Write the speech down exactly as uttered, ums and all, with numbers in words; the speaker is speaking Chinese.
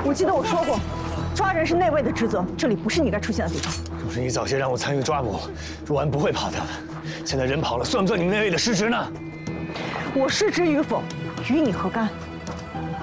我记得我说过，抓人是内卫的职责，这里不是你该出现的地方。 要是你早些让我参与抓捕，若安不会跑掉的。现在人跑了，算不算你们内卫的失职呢？ 我失职与否，与你何干？